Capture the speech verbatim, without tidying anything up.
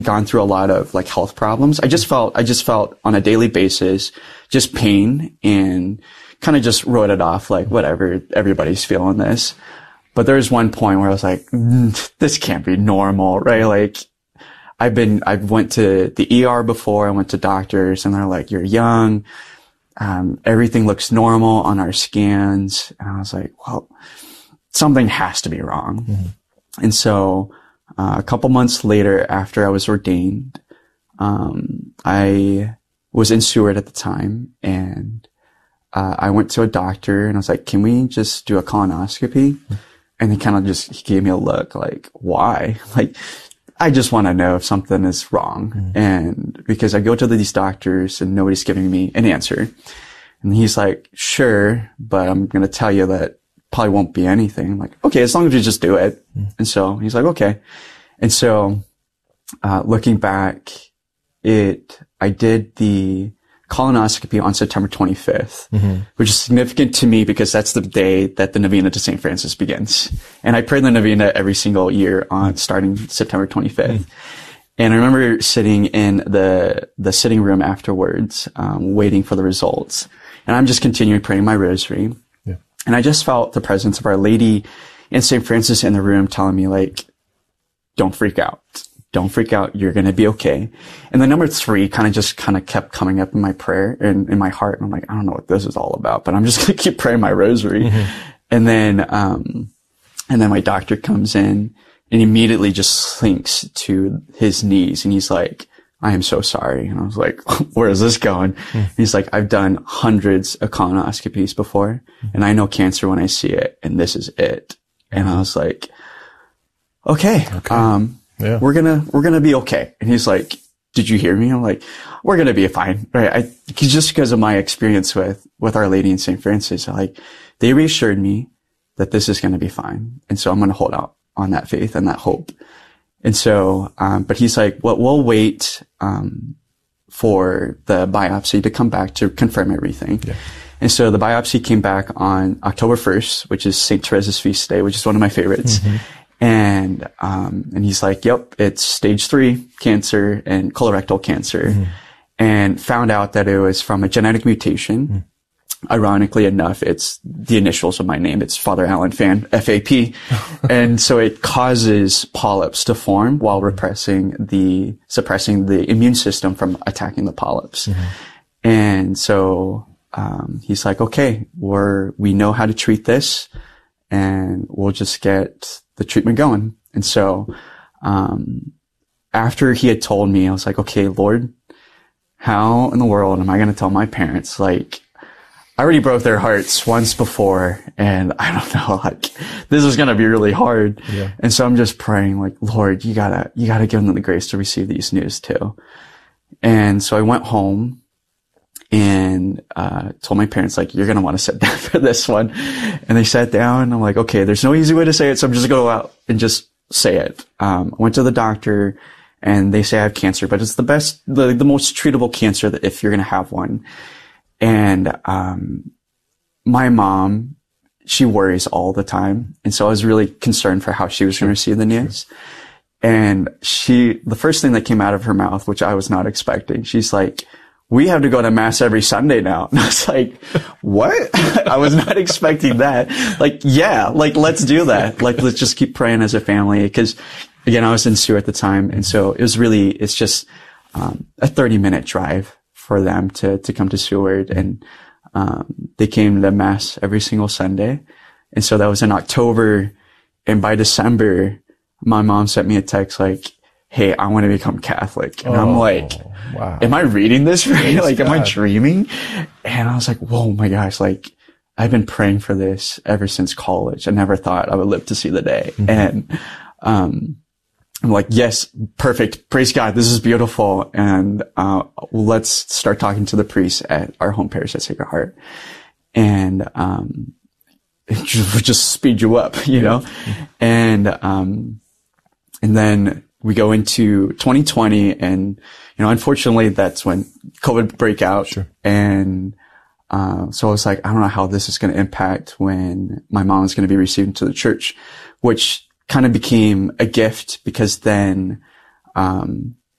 gone through a lot of like health problems. I just felt, I just felt on a daily basis, just pain, and kind of just wrote it off like, whatever, everybody's feeling this. But there was one point where I was like, mm, this can't be normal, right? Like, I've been, I went to the E R before, I went to doctors, and they're like, you're young. Um, everything looks normal on our scans. And I was like, well, something has to be wrong. Mm-hmm. And so, uh, a couple months later, after I was ordained, um, I was in Seward at the time, and, uh, I went to a doctor and I was like, can we just do a colonoscopy? Mm-hmm. And he kind of just, he gave me a look like, why? Like, I just want to know if something is wrong. Mm-hmm. And because I go to these doctors and nobody's giving me an answer. And he's like, sure, but I'm going to tell you that probably won't be anything. I'm like, okay, as long as you just do it. Mm-hmm. And so he's like, okay. And so, uh, looking back, it, I did the colonoscopy on September twenty-fifth, mm-hmm. which is significant to me because that's the day that the Novena to Saint Francis begins. And I pray the Novena every single year on starting September twenty-fifth. Mm-hmm. And I remember sitting in the, the sitting room afterwards, um, waiting for the results. And I'm just continuing praying my rosary. Yeah. And I just felt the presence of Our Lady and Saint Francis in the room telling me like, don't freak out. Don't freak out. You're going to be okay. And the number three kind of just kind of kept coming up in my prayer and in my heart. And I'm like, I don't know what this is all about, but I'm just going to keep praying my rosary. Mm-hmm. And then, um, and then my doctor comes in and immediately just sinks to his knees. And he's like, I am so sorry. And I was like, where is this going? Mm-hmm. He's like, I've done hundreds of colonoscopies before, mm-hmm. and I know cancer when I see it. And this is it. And I was like, okay. okay. Um, Yeah. We're gonna, we're gonna be okay. And he's like, did you hear me? I'm like, we're gonna be fine. Right. I, just because of my experience with, with Our Lady and Saint Francis, like, they reassured me that this is gonna be fine. And so I'm gonna hold out on that faith and that hope. And so, um, but he's like, well, we'll wait, um, for the biopsy to come back to confirm everything. Yeah. And so the biopsy came back on October first, which is Saint Teresa's feast day, which is one of my favorites. Mm-hmm. And, um, and he's like, yep, it's stage three cancer and colorectal cancer, mm-hmm. and found out that it was from a genetic mutation. Mm-hmm. Ironically enough, it's the initials of my name. It's Father Alan Fan, F A P. And so it causes polyps to form while repressing the, suppressing the immune system from attacking the polyps. Mm-hmm. And so, um, he's like, okay, we're, we know how to treat this, and we'll just get the treatment going. And so, um, after he had told me, I was like, okay, Lord, how in the world am I going to tell my parents? Like, I already broke their hearts once before, and I don't know, like, this is going to be really hard. Yeah. And so I'm just praying, like, Lord, you gotta, you gotta give them the grace to receive these news too. And so I went home and, uh, told my parents, like, you're going to want to sit down for this one. And they sat down, and I'm like, okay, there's no easy way to say it, so I'm just going to go out and just say it. Um, I went to the doctor, and they say I have cancer, but it's the best, the, the most treatable cancer that if you're going to have one. And, um, my mom, she worries all the time. And so I was really concerned for how she was going to receive the news. And she, the first thing that came out of her mouth, which I was not expecting, she's like, we have to go to mass every Sunday now. And I was like, what? I was not expecting that. Like, yeah, like, let's do that. Like, let's just keep praying as a family. Cause again, I was in Seward at the time. And so it was really, it's just, um, a thirty minute drive for them to, to come to Seward. And, um, they came to mass every single Sunday. And so that was in October. And by December, my mom sent me a text like, hey, I want to become Catholic. And oh, I'm like, wow. Am I reading this right? Like, God. Am I dreaming? And I was like, whoa, my gosh, like, I've been praying for this ever since college. I never thought I would live to see the day. Mm-hmm. And, um, I'm like, yes, perfect. Praise God. This is beautiful. And, uh, let's start talking to the priest at our home parish at Sacred Heart. And, um, it just, just speed you up, you know? Mm-hmm. And, um, and then, we go into twenty twenty, and, you know, unfortunately that's when COVID break out. Sure. And, uh, so I was like, I don't know how this is going to impact when my mom is going to be received into the church, which kind of became a gift because then, um,